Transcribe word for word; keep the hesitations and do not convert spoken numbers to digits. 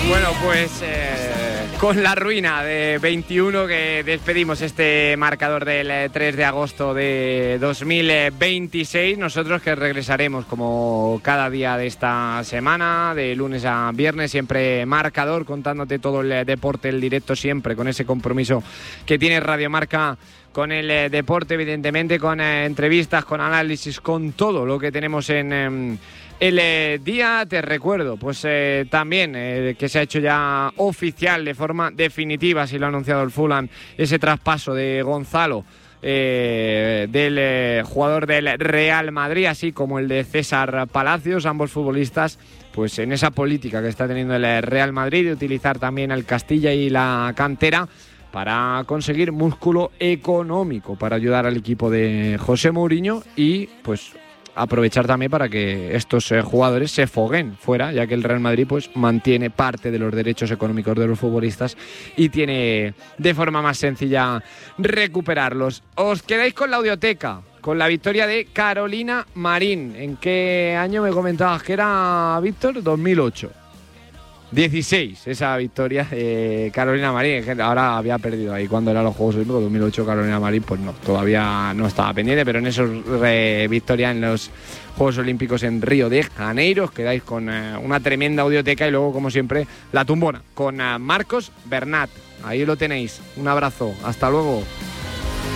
Bueno, pues eh, con la ruina de veintiuno que despedimos este marcador del tres de agosto de dos mil veintiséis, nosotros que regresaremos como cada día de esta semana, de lunes a viernes, siempre marcador, contándote todo el deporte, el directo siempre, con ese compromiso que tiene Radio Marca con el eh, deporte, evidentemente, con eh, entrevistas, con análisis, con todo lo que tenemos en eh, el eh, día. Te recuerdo, pues eh, también eh, que se ha hecho ya oficial de forma definitiva, si lo ha anunciado el Fulham, ese traspaso de Gonzalo, eh, del eh, jugador del Real Madrid, así como el de César Palacios, ambos futbolistas, pues en esa política que está teniendo el Real Madrid de utilizar también al Castilla y la cantera para conseguir músculo económico, para ayudar al equipo de José Mourinho y pues aprovechar también para que estos eh, jugadores se foguen fuera, ya que el Real Madrid pues mantiene parte de los derechos económicos de los futbolistas y tiene de forma más sencilla recuperarlos. Os quedáis con la audioteca, con la victoria de Carolina Marín. ¿En qué año me comentabas que era, Víctor? dos mil ocho. dieciséis, esa victoria de Carolina Marín, que ahora había perdido ahí cuando eran los Juegos Olímpicos, dos mil ocho Carolina Marín, pues no, todavía no estaba pendiente, pero en esos eh, victorias en los Juegos Olímpicos en Río de Janeiro os quedáis con eh, una tremenda audioteca y luego, como siempre, la tumbona con eh, Marcos Bernat. Ahí lo tenéis, un abrazo, hasta luego.